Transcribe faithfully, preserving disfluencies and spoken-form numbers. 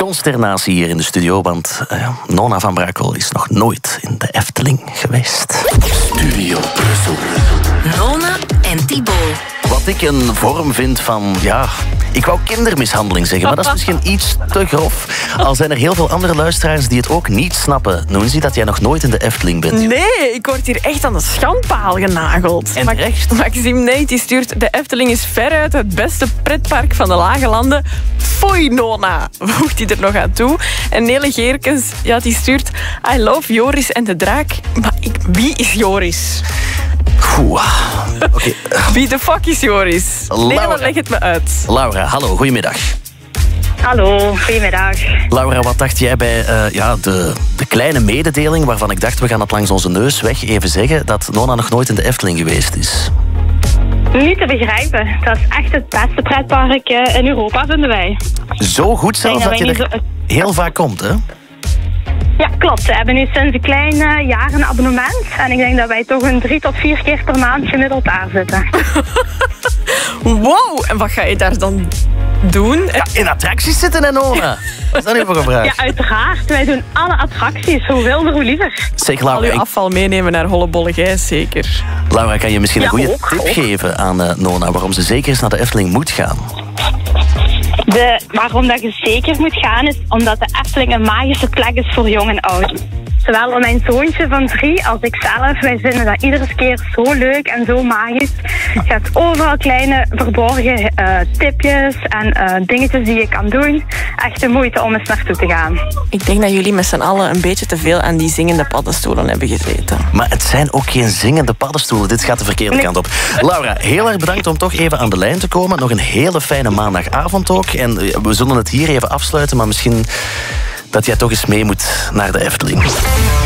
consternatie hier in de studio, want uh, Nona van Brakel is nog nooit in de Efteling geweest. Studio Brussel. Nona en Thibaut. Wat ik een vorm vind van, ja, ik wou kindermishandeling zeggen, maar dat is misschien iets te grof. Al zijn er heel veel andere luisteraars die het ook niet snappen. Noenzi, dat jij nog nooit in de Efteling bent. Nee, ik word hier echt aan de schandpaal genageld. En terecht. Maxime Nate die stuurt: de Efteling is veruit het beste pretpark van de Lage Landen. Foei, Nona, voegt hij er nog aan toe. En Nele Geerkens, ja, die stuurt: I love Joris en de Draak. Maar ik, wie is Joris? Oeh, oké. Wie de fuck is Joris? Laura. Nee, leg het me uit. Laura, hallo, goedemiddag. Hallo, goedemiddag. Laura, wat dacht jij bij uh, ja, de, de kleine mededeling waarvan ik dacht, we gaan het langs onze neus weg even zeggen, dat Nona nog nooit in de Efteling geweest is? Niet te begrijpen. Dat is echt het beste pretpark in Europa, vinden wij. Zo goed zelfs dat je er zo... heel vaak komt, hè? Ja, klopt. We hebben nu sinds een klein uh, jaar een abonnement. En ik denk dat wij toch een drie tot vier keer per maand gemiddeld daar zitten. Wow, en wat ga je daar dan doen? Ja, in attracties zitten, hè, Nona? Wat is dat nu voor een vraag? Ja, uiteraard. Wij doen alle attracties. Hoe wilder, hoe liever. Zeg, Al Laura, uw ik... afval meenemen naar Hollebolle Gijs, zeker. Laura, kan je misschien Ja, een goede ook, tip ook. geven aan uh, Nona waarom ze zeker eens naar de Efteling moet gaan? De, waarom dat je zeker moet gaan is omdat de Efteling een magische plek is voor jong en oud. Zowel mijn zoontje van drie als ik zelf, wij vinden dat iedere keer zo leuk en zo magisch. Je hebt overal kleine verborgen uh, tipjes en uh, dingetjes die je kan doen. Echt de moeite om eens naartoe te gaan. Ik denk dat jullie met z'n allen een beetje te veel aan die zingende paddenstoelen hebben gezeten. Maar het zijn ook geen zingende paddenstoelen. Dit gaat de verkeerde Nee. kant op. Laura, heel erg bedankt om toch even aan de lijn te komen. Nog een hele fijne maandagavond ook. En we zullen het hier even afsluiten, maar misschien dat jij toch eens mee moet naar de Efteling.